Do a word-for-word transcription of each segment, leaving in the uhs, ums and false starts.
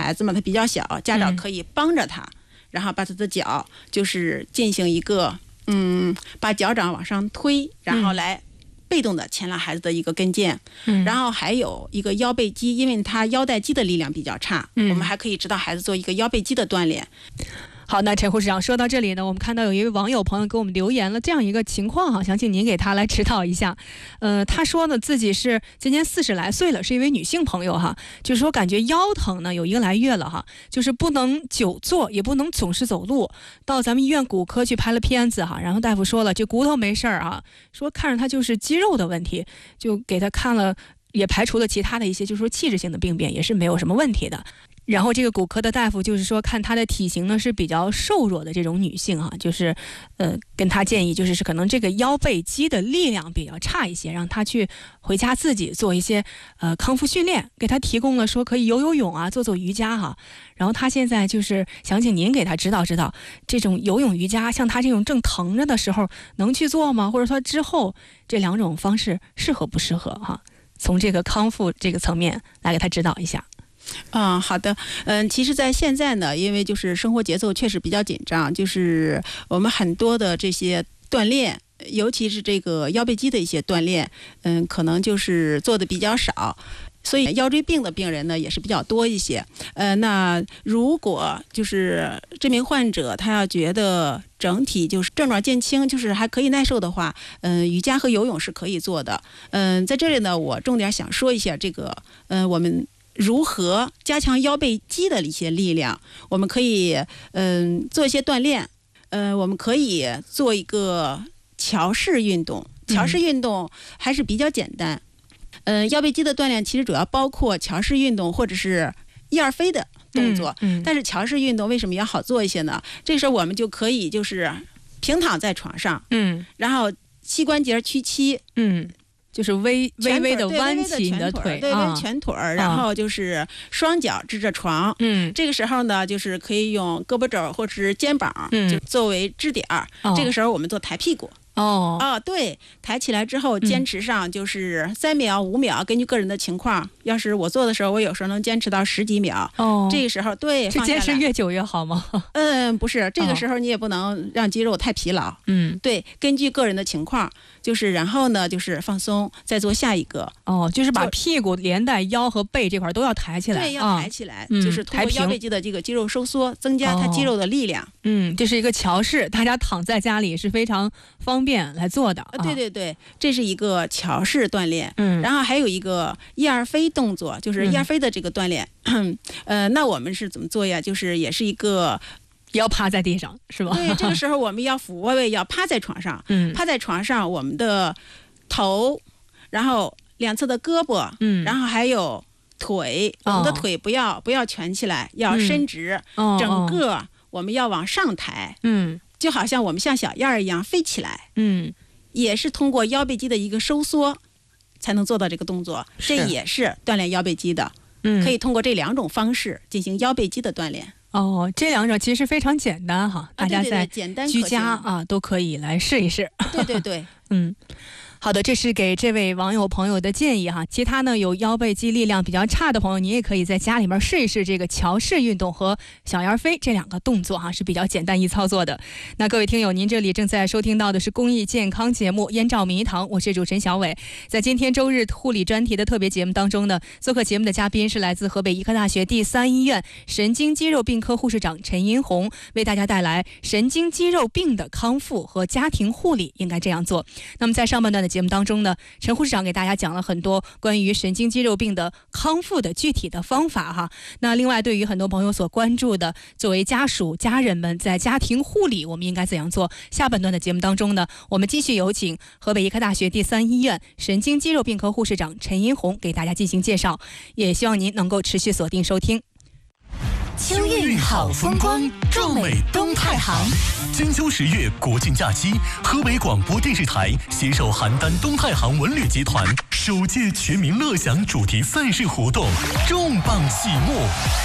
孩子嘛，他比较小，家长可以帮着他，嗯、然后把他的脚就是进行一个嗯，把脚掌往上推，然后来被动的牵拉孩子的一个跟腱。嗯，然后还有一个腰背肌，因为他腰带肌的力量比较差，嗯、我们还可以指导孩子做一个腰背肌的锻炼。 好，那陈护士长说到这里呢，我们看到有一位网友朋友给我们留言了这样一个情况哈，想请您给他来指导一下。呃，他说呢自己是今年四十来岁了，是一位女性朋友哈，就是说感觉腰疼呢有一个来月了哈，就是不能久坐，也不能总是走路。到咱们医院骨科去拍了片子哈，然后大夫说了这骨头没事儿啊，说看着他就是肌肉的问题，就给他看了，也排除了其他的一些就是说器质性的病变，也是没有什么问题的。然后这个骨科的大夫就是说看她的体型呢是比较瘦弱的这种女性啊，就是呃跟她建议就是是可能这个腰背肌的力量比较差一些，让她去回家自己做一些呃康复训练，给她提供了说可以游游泳啊，做做瑜伽哈、啊。然后她现在就是想请您给她指导指导，这种游泳瑜伽像她这种正疼着的时候能去做吗？或者说之后这两种方式适合不适合哈、啊？从这个康复这个层面来给她指导一下。 嗯，好的。嗯，其实在现在呢，因为就是生活节奏确实比较紧张，就是我们很多的这些锻炼，尤其是这个腰背肌的一些锻炼，嗯，可能就是做的比较少。所以腰椎病的病人呢也是比较多一些。呃，那如果就是这名患者他要觉得整体就是症状减轻，就是还可以耐受的话，嗯、呃，瑜伽和游泳是可以做的。嗯、呃，在这里呢，我重点想说一下这个，嗯、呃，我们如何加强腰背肌的一些力量。我们可以嗯、呃、做一些锻炼，呃，我们可以做一个桥式运动。桥式运动还是比较简单。嗯、呃，腰背肌的锻炼其实主要包括桥式运动或者是一二飞的动作。嗯嗯、但是桥式运动为什么要好做一些呢？这个时候我们就可以就是平躺在床上，嗯，然后膝关节屈膝，嗯。 就是微微微的弯起你的腿， 对，微全腿儿、啊，然后就是双脚支着床。嗯，这个时候呢，就是可以用胳膊肘或者是肩膀，嗯，就作为支点儿、嗯。这个时候我们做抬屁股。哦哦，对，抬起来之后坚持上就是三秒、五秒，根据个人的情况。要是我做的时候，我有时候能坚持到十几秒。哦，这个时候对， 这坚持越久越好吗？ 嗯，不是，这个时候你也不能让肌肉太疲劳。嗯，对，根据个人的情况，就是然后呢，就是放松，再做下一个。 哦，就是把屁股连带腰和背这块都要抬起来。 对，要抬起来，嗯、就是通过腰背肌的这个肌肉收缩，增加它肌肉的力量。哦、 嗯，这是一个桥式，大家躺在家里是非常方便来做的。 啊，对对对，这是一个桥式锻炼。嗯，然后还有一个一二飞动作，就是一二飞的这个锻炼。嗯、呃，那我们是怎么做呀？就是也是一个。 要趴在地上是吧？ 对，这个时候我们要俯卧位，要趴在床上。嗯，趴在床上，我们的头，然后两侧的胳膊，嗯，然后还有腿，哦、我们的腿不要不要蜷起来，要伸直，嗯、整个我们要往上抬。嗯，就好像我们像小燕儿一样飞起来。嗯，也是通过腰背肌的一个收缩才能做到这个动作，这也是锻炼腰背肌的。嗯，可以通过这两种方式进行腰背肌的锻炼。 哦，这两者其实非常简单哈，大家在居家啊都可以来试一试。 对对对， 嗯。好的，这是给这位网友朋友的建议哈。其他呢，有腰背肌力量比较差的朋友，你也可以在家里面试一试这个桥式运动和小燕飞这两个动作哈，是比较简单易操作的。那各位听友，您这里正在收听到的是公益健康节目《燕赵迷堂》，我是主持人小伟。在今天周日护理专题的特别节目当中呢，做客节目的嘉宾是来自河北医科大学第三医院神经肌肉病科护士长陈银红，为大家带来神经肌肉病的康复和家庭护理应该这样做。那么在上半段的节目当中呢，陈护士长给大家讲了很多关于神经肌肉病的康复的具体的方法哈。那另外对于很多朋友所关注的，作为家属家人们在家庭护理我们应该怎样做，下半段的节目当中呢，我们继续有请河北医科大学第三医院神经肌肉病科护士长陈银红给大家进行介绍，也希望您能够持续锁定收听。 秋韵好风光，壮美东太行。金秋十月国庆假期，河北广播电视台携手邯郸东太行文旅集团首届全民乐享主题赛事活动重磅启幕。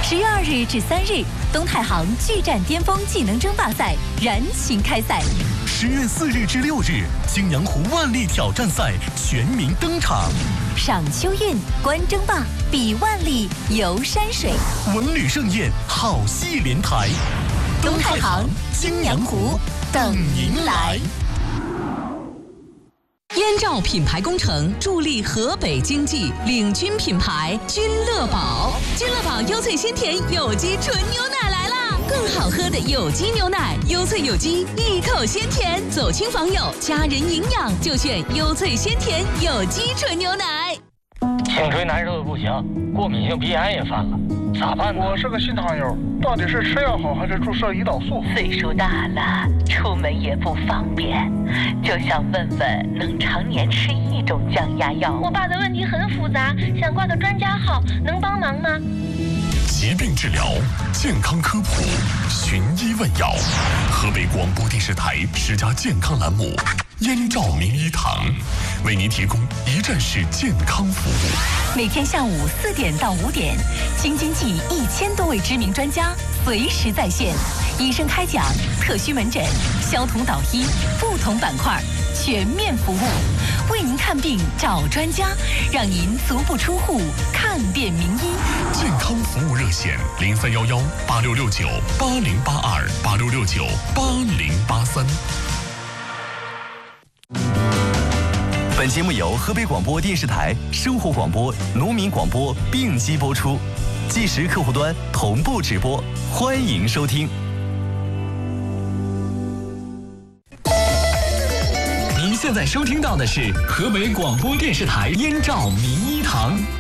十月二日至三日，东太行巨战巅峰技能争霸赛燃情开赛。 十月四日至六日，青阳湖万历挑战赛全民登场。 赏秋韵，观争霸，比万历，游山水， 文旅盛宴，好戏连台。 东太行，青阳湖，等您来。 燕赵品牌工程助力河北经济，领军品牌君乐宝。君乐宝优萃鲜甜有机纯牛奶来啦！更好喝的有机牛奶，优萃有机，一口鲜甜，走亲访友，家人营养就选优萃鲜甜有机纯牛奶。 颈椎难受的不行，过敏性鼻炎也犯了，咋办呢？ 我是个新糖友，到底是吃药好还是注射胰岛素？ 岁数大了，出门也不方便，就想问问能常年吃一种降压药。 我爸的问题很复杂，想挂个专家号，能帮忙吗？ 疾病治疗，健康科普，寻医问药。河北广播电视台十佳健康栏目燕赵名医堂，为您提供一站式健康服务。 每天下午四点到五点，京津冀一千多位知名专家随时在线，医生开讲，特需门诊，消毒导医，不同板块全面服务，为您看病找专家，让您足不出户看遍名医。 健康服务热线零三幺幺八六六九八零八二八六六九八零八三。 本节目由河北广播电视台生活广播、农民广播并机播出，即时客户端同步直播，欢迎收听。 您现在收听到的是河北广播电视台燕赵名医堂。